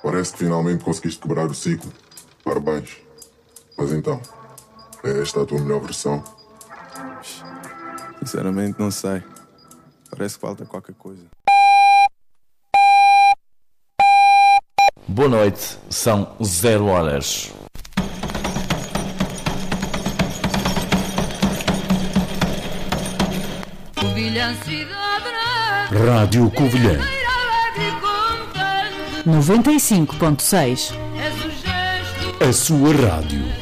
Parece que finalmente conseguiste quebrar o ciclo. Parabéns. Mas então, é esta a tua melhor versão? Sinceramente não sei. Parece que falta qualquer coisa. Boa noite, são 0 horas. Rádio Covilhã 95.6. a sua rádio.